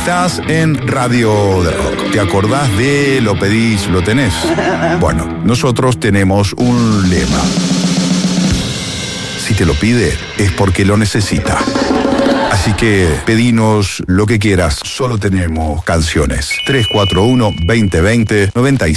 Estás en Radio del Rock. ¿Te acordás de Lo Pedís, Lo Tenés? Bueno, nosotros tenemos un lema. Si te lo pide, es porque lo necesita. Así que pedinos lo que quieras, solo tenemos canciones. 341-2020-96.